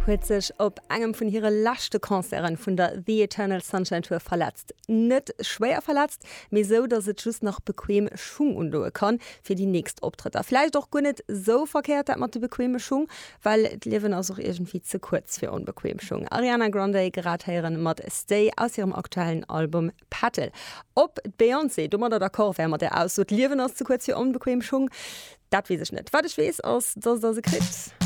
huet sech op engem vun hire lachte Konzeren vun der The Eternal Sunshine Tour verletzt. Net schwéier verletzt, méi so, dats et just noch bequeem Schung undoe kann fir die nächst Optritter. Vielleicht doch gonnet so verkehrt, dat mat de bequeme Schung, weil et Liwen as irgendwie zu kurz fir unbequem Schung. Ariana Grande geratheieren mat Stay aus ihrem aktuellen Album Paddle. Ob Beyoncé dummer der Kor wärmer der aus Liwen as zu kurz fir unbequem Schung, dat wie sech net. Wat ich wees aus, dat se krit.